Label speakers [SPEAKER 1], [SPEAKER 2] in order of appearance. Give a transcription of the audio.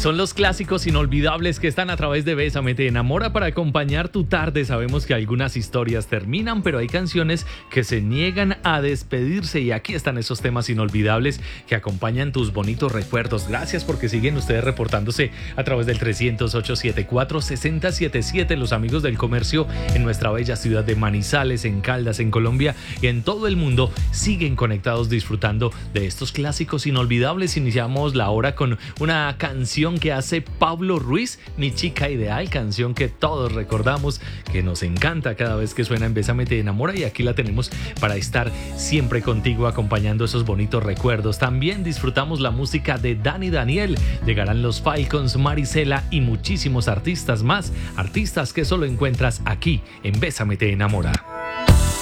[SPEAKER 1] Son los clásicos inolvidables que están a través de Bésame Te Enamora para acompañar tu tarde. Sabemos que algunas historias terminan, pero hay canciones que se niegan a despedirse y aquí están esos temas inolvidables que acompañan tus bonitos recuerdos. Gracias porque siguen ustedes reportándose a través del 300-874-6077, los amigos del comercio en nuestra bella ciudad de Manizales, en Caldas, en Colombia y en todo el mundo siguen conectados disfrutando de estos clásicos inolvidables. Iniciamos la hora con una canción que hace Pablo Ruiz, Mi Chica Ideal, canción que todos recordamos, que nos encanta cada vez que suena en Bésame Te Enamora y aquí la tenemos para estar siempre contigo acompañando esos bonitos recuerdos. También disfrutamos la música de Dani Daniel, llegarán los Falcons, Marisela y muchísimos artistas más, artistas que solo encuentras aquí en Bésame Te Enamora.